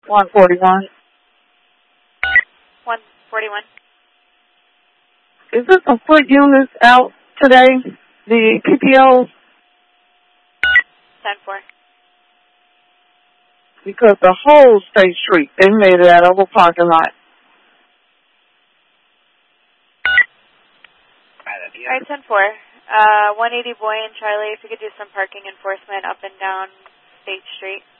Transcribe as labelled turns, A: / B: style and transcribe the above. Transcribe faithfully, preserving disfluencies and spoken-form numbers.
A: one forty-one.
B: one forty-one.
A: Is there some foot units out today? The P P Os?
B: ten four.
A: Because the whole State Street, they made it out of a parking lot.
B: All right, ten four. Uh, one eighty Boyan, Charlie, if you could do some parking enforcement up and down State Street.